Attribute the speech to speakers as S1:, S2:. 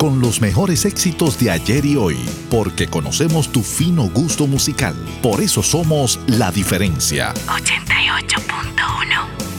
S1: con los mejores éxitos de ayer y hoy, porque conocemos tu fino gusto musical. Por eso somos La Diferencia.
S2: 88.1